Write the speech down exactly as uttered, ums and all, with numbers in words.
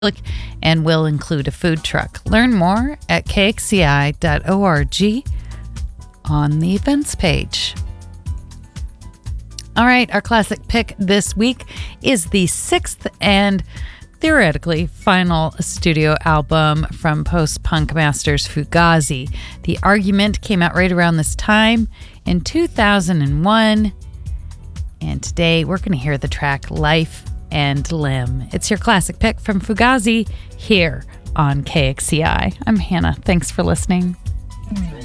and will include a food truck. Learn more at k x c i dot org on the events page. All right, our classic pick this week is the sixth and theoretically final studio album from post-punk masters Fugazi. The Argument came out right around this time in two thousand one, and today we're going to hear the track Life and Limb. It's your classic pick from Fugazi here on K X C I. I'm Hannah. Thanks for listening.